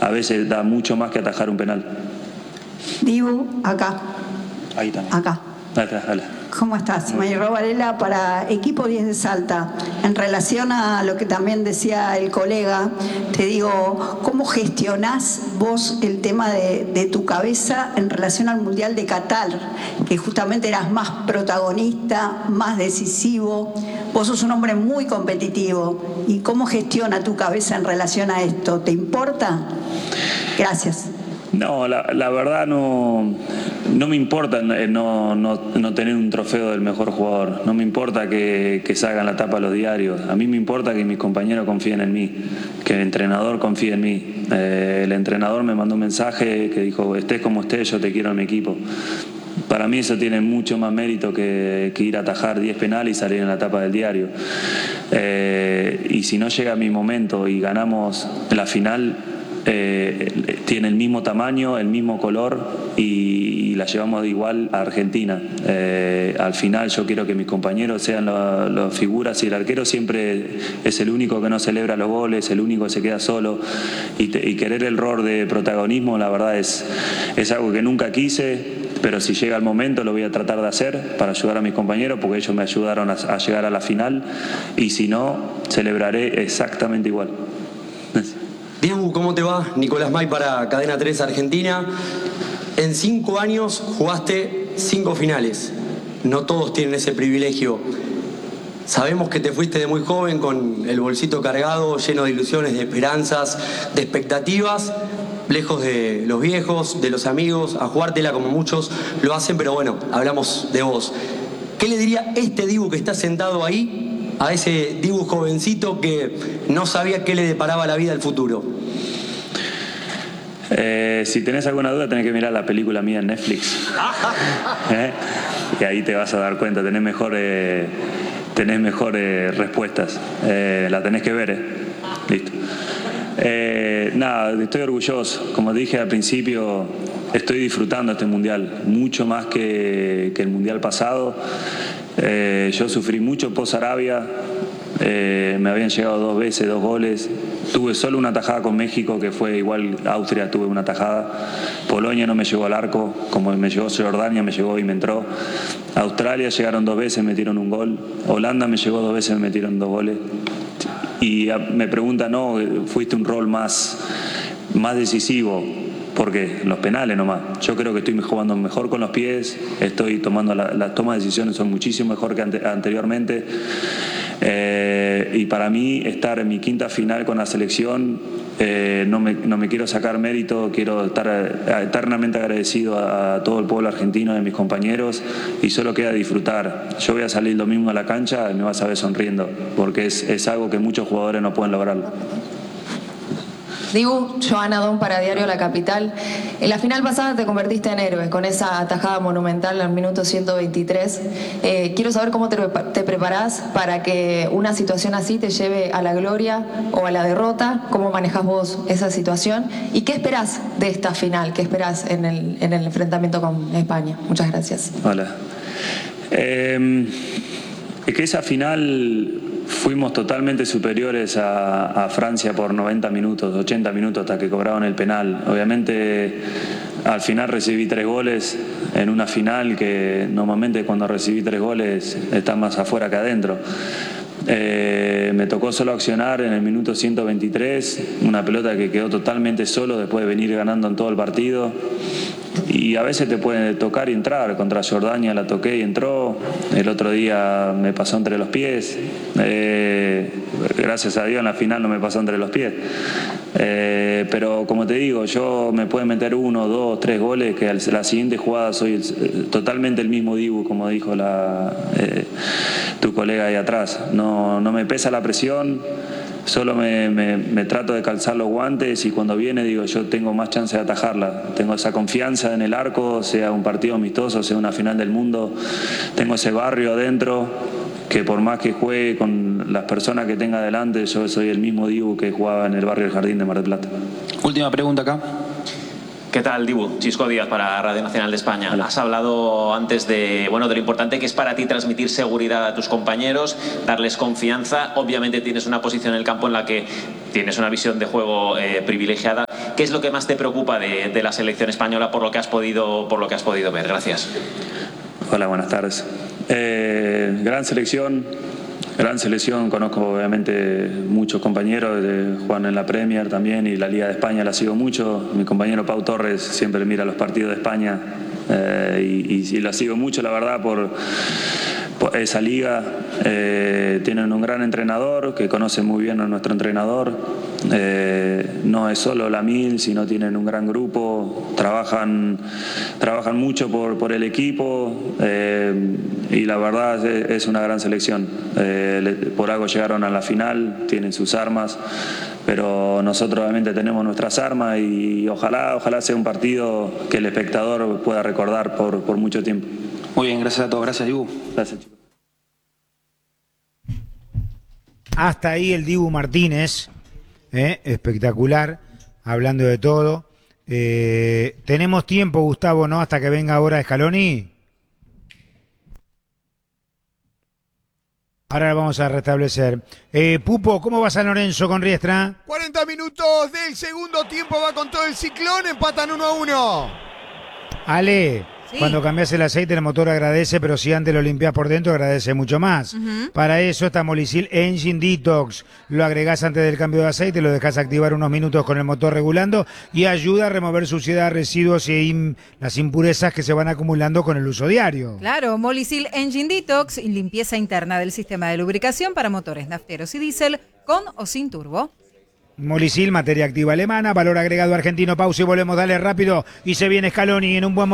a veces da mucho más que atajar un penal. Dibu, acá. Ahí también. Acá. Dale. ¿Cómo estás? Mayra Varela para Equipo 10 de Salta. En relación a lo que también decía el colega, te digo, ¿cómo gestionás vos el tema de tu cabeza en relación al Mundial de Qatar? Que justamente eras más protagonista, más decisivo. Vos sos un hombre muy competitivo. ¿Y cómo gestiona tu cabeza en relación a esto? ¿Te importa? Gracias. No, la verdad no me importa no tener un trofeo del mejor jugador. No me importa que salgan la tapa los diarios. A mí me importa que mis compañeros confíen en mí, que el entrenador confíe en mí. El entrenador me mandó un mensaje que dijo, estés como estés, yo te quiero en mi equipo. Para mí eso tiene mucho más mérito que ir a atajar 10 penales y salir en la tapa del diario. Y si no llega mi momento y ganamos la final, tiene el mismo tamaño, el mismo color y la llevamos de igual a Argentina. Al final yo quiero que mis compañeros sean las figuras y el arquero siempre es el único que no celebra los goles, el único que se queda solo y querer el rol de protagonismo, la verdad es algo que nunca quise, pero si llega el momento lo voy a tratar de hacer para ayudar a mis compañeros porque ellos me ayudaron a llegar a la final y si no, celebraré exactamente igual. Dibu, ¿cómo te va? Nicolás May para Cadena 3 Argentina. En 5 años jugaste 5 finales. No todos tienen ese privilegio. Sabemos que te fuiste de muy joven con el bolsito cargado, lleno de ilusiones, de esperanzas, de expectativas, lejos de los viejos, de los amigos, a jugártela como muchos lo hacen, pero bueno, hablamos de vos. ¿Qué le diría este Dibu que está sentado ahí a ese Dibu jovencito que no sabía qué le deparaba la vida al futuro? Si tenés alguna duda tenés que mirar la película mía en Netflix. Y ahí te vas a dar cuenta, tenés mejores respuestas. La tenés que ver, listo. Nada, estoy orgulloso. Como dije al principio, estoy disfrutando este mundial, mucho más que el mundial pasado. Yo sufrí mucho post-Arabia, me habían llegado 2 veces, 2 goles. Tuve solo una tajada con México, que fue igual Austria, tuve una tajada. Polonia no me llegó al arco, como me llegó Jordania, me llegó y me entró. Australia llegaron 2 veces, me metieron un gol. Holanda me llegó 2 veces, me metieron 2 goles. Y me preguntan, no, fuiste un rol más decisivo. Porque los penales nomás. Yo creo que estoy jugando mejor con los pies, estoy tomando las tomas de decisiones son muchísimo mejor que anteriormente. Y para mí estar en mi 5ª final con la selección, no me quiero sacar mérito, quiero estar eternamente agradecido a todo el pueblo argentino, a mis compañeros, y solo queda disfrutar. Yo voy a salir el domingo a la cancha y me vas a ver sonriendo, porque es algo que muchos jugadores no pueden lograrlo. Dibu, Joana Don para Diario La Capital. En la final pasada te convertiste en héroe con esa atajada monumental al minuto 123. Quiero saber cómo te preparás para que una situación así te lleve a la gloria o a la derrota. ¿Cómo manejás vos esa situación? ¿Y qué esperás de esta final? ¿Qué esperás en el enfrentamiento con España? Muchas gracias. Hola. Es que esa final fuimos totalmente superiores a Francia por 90 minutos, 80 minutos hasta que cobraron el penal. Obviamente al final recibí 3 goles en una final que normalmente cuando recibí 3 goles está más afuera que adentro. Me tocó solo accionar en el minuto 123, una pelota que quedó totalmente solo después de venir ganando en todo el partido. Y a veces te puede tocar y entrar. Contra Jordania la toqué y entró. El otro día me pasó entre los pies. Gracias a Dios en la final no me pasó entre los pies. Pero como te digo, yo me pueden meter 1, 2, 3 goles que la siguiente jugada soy totalmente el mismo Dibu, como dijo tu colega ahí atrás. No me pesa la presión. Solo me trato de calzar los guantes y cuando viene digo yo tengo más chance de atajarla. Tengo esa confianza en el arco, sea un partido amistoso, sea una final del mundo. Tengo ese barrio adentro que por más que juegue con las personas que tenga delante, yo soy el mismo Dibu que jugaba en el barrio del Jardín de Mar del Plata. Última pregunta acá. ¿Qué tal, Dibu? Chisco Díaz para Radio Nacional de España. Hola. Has hablado antes de lo importante que es para ti transmitir seguridad a tus compañeros, darles confianza. Obviamente tienes una posición en el campo en la que tienes una visión de juego privilegiada. ¿Qué es lo que más te preocupa de la selección española por lo que has podido ver? Gracias. Hola, buenas tardes. Gran selección, conozco obviamente muchos compañeros, juegan en la Premier también y la Liga de España la sigo mucho. Mi compañero Pau Torres siempre mira los partidos de España y la sigo mucho, la verdad, por esa liga. Tienen un gran entrenador que conoce muy bien a nuestro entrenador. No es solo la MIL, sino tienen un gran grupo, trabajan mucho por el equipo y la verdad es una gran selección. Por algo llegaron a la final, tienen sus armas, pero nosotros obviamente tenemos nuestras armas y ojalá sea un partido que el espectador pueda recordar por mucho tiempo. Muy bien, gracias a todos. Gracias, Dibu. Gracias, chicos. Hasta ahí el Dibu Martínez, espectacular, hablando de todo. Tenemos tiempo, Gustavo, ¿no? Hasta que venga ahora Scaloni. Ahora lo vamos a restablecer. Pupo, ¿cómo va San Lorenzo con Riestra? 40 minutos del segundo tiempo, va con todo el Ciclón, empatan 1-1. Ale, sí. Cuando cambias el aceite el motor agradece, pero si antes lo limpias por dentro agradece mucho más. Para eso está Molicil Engine Detox. Lo agregás antes del cambio de aceite, lo dejas activar unos minutos con el motor regulando y ayuda a remover suciedad, residuos y las impurezas que se van acumulando con el uso diario. Claro, Molicil Engine Detox y limpieza interna del sistema de lubricación para motores nafteros y diésel con o sin turbo. Molicil, materia activa alemana, valor agregado argentino. Pausa y volvemos, dale rápido y se viene Scaloni en un buen momento.